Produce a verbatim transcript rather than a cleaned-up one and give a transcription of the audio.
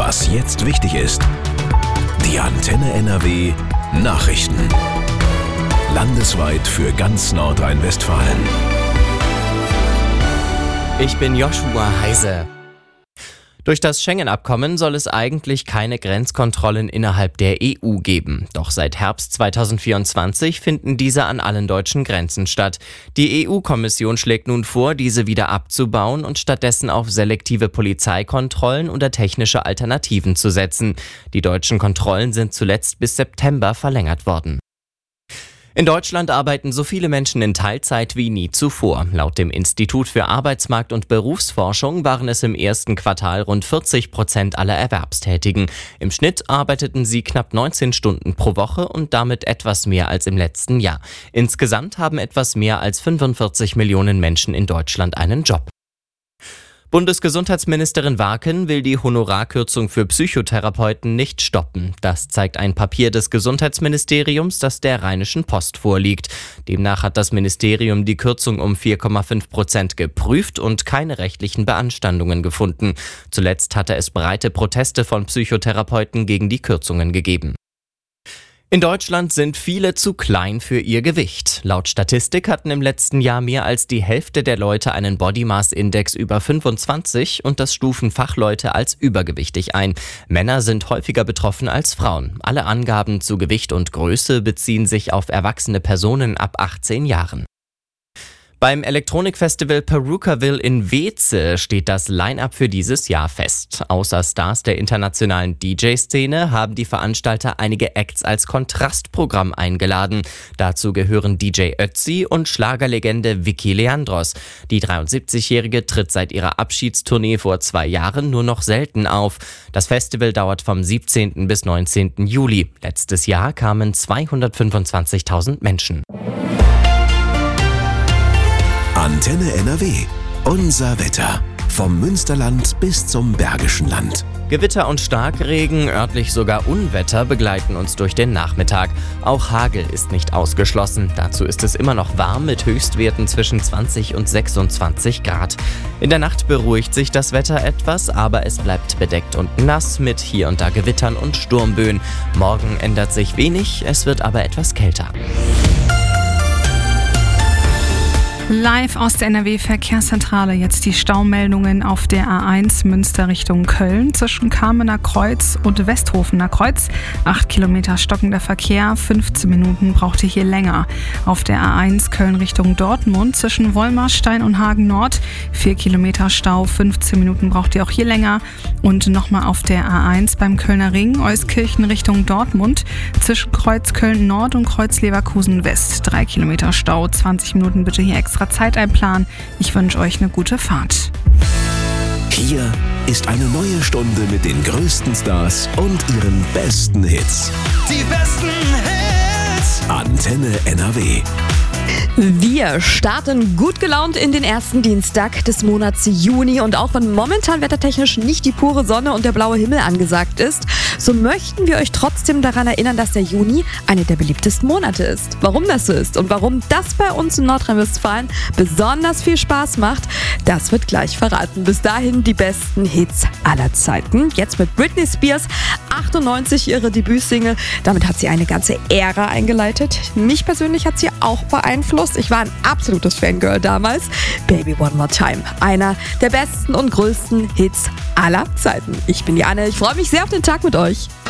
Was jetzt wichtig ist. Die Antenne N R W Nachrichten. Landesweit für ganz Nordrhein-Westfalen. Ich bin Joshua Heise. Durch das Schengen-Abkommen soll es eigentlich keine Grenzkontrollen innerhalb der E U geben. Doch seit Herbst zweitausendvierundzwanzig finden diese an allen deutschen Grenzen statt. Die E U-Kommission schlägt nun vor, diese wieder abzubauen und stattdessen auf selektive Polizeikontrollen oder technische Alternativen zu setzen. Die deutschen Kontrollen sind zuletzt bis September verlängert worden. In Deutschland arbeiten so viele Menschen in Teilzeit wie nie zuvor. Laut dem Institut für Arbeitsmarkt- und Berufsforschung waren es im ersten Quartal rund vierzig Prozent aller Erwerbstätigen. Im Schnitt arbeiteten sie knapp neunzehn Stunden pro Woche und damit etwas mehr als im letzten Jahr. Insgesamt haben etwas mehr als fünfundvierzig Millionen Menschen in Deutschland einen Job. Bundesgesundheitsministerin Warken will die Honorarkürzung für Psychotherapeuten nicht stoppen. Das zeigt ein Papier des Gesundheitsministeriums, das der Rheinischen Post vorliegt. Demnach hat das Ministerium die Kürzung um vier Komma fünf Prozent geprüft und keine rechtlichen Beanstandungen gefunden. Zuletzt hatte es breite Proteste von Psychotherapeuten gegen die Kürzungen gegeben. In Deutschland sind viele zu klein für ihr Gewicht. Laut Statistik hatten im letzten Jahr mehr als die Hälfte der Leute einen Body Mass Index über fünfundzwanzig und das stufen Fachleute als übergewichtig ein. Männer sind häufiger betroffen als Frauen. Alle Angaben zu Gewicht und Größe beziehen sich auf erwachsene Personen ab achtzehn Jahren. Beim Elektronikfestival Perukaville in Weeze steht das Line-Up für dieses Jahr fest. Außer Stars der internationalen D J-Szene haben die Veranstalter einige Acts als Kontrastprogramm eingeladen. Dazu gehören D J Ötzi und Schlagerlegende Vicky Leandros. Die dreiundsiebzigjährige tritt seit ihrer Abschiedstournee vor zwei Jahren nur noch selten auf. Das Festival dauert vom siebzehnten bis neunzehnten Juli. Letztes Jahr kamen zweihundertfünfundzwanzigtausend Menschen. Antenne N R W. Unser Wetter. Vom Münsterland bis zum Bergischen Land. Gewitter und Starkregen, örtlich sogar Unwetter begleiten uns durch den Nachmittag. Auch Hagel ist nicht ausgeschlossen. Dazu ist es immer noch warm mit Höchstwerten zwischen zwanzig und sechsundzwanzig Grad. In der Nacht beruhigt sich das Wetter etwas, aber es bleibt bedeckt und nass mit hier und da Gewittern und Sturmböen. Morgen ändert sich wenig, es wird aber etwas kälter. Live aus der N R W-Verkehrszentrale jetzt die Staumeldungen auf der A eins Münster Richtung Köln zwischen Kamener Kreuz und Westhofener Kreuz. Acht Kilometer stockender Verkehr, fünfzehn Minuten braucht ihr hier länger. Auf der A eins Köln Richtung Dortmund zwischen Wollmarstein und Hagen Nord. Vier Kilometer Stau, fünfzehn Minuten braucht ihr auch hier länger. Und nochmal auf der A eins beim Kölner Ring, Euskirchen Richtung Dortmund zwischen Kreuz Köln Nord und Kreuz Leverkusen West. Drei Kilometer Stau, zwanzig Minuten bitte hier extra Zeit einplanen. Ich wünsche euch eine gute Fahrt. Hier ist eine neue Stunde mit den größten Stars und ihren besten Hits. Die besten Hits. Antenne N R W. Wir starten gut gelaunt in den ersten Dienstag des Monats Juni und auch wenn momentan wettertechnisch nicht die pure Sonne und der blaue Himmel angesagt ist, so möchten wir euch trotzdem daran erinnern, dass der Juni einer der beliebtesten Monate ist. Warum das so ist und warum das bei uns in Nordrhein-Westfalen besonders viel Spaß macht, das wird gleich verraten. Bis dahin die besten Hits aller Zeiten. Jetzt mit Britney Spears, achtundneunzig ihre Debütsingle. Damit hat sie eine ganze Ära eingeleitet. Mich persönlich hat sie auch beeinflusst. Ich war ein absolutes Fangirl damals. Baby One More Time. Einer der besten und größten Hits aller Zeiten. Ich bin Janne. Ich freue mich sehr auf den Tag mit euch.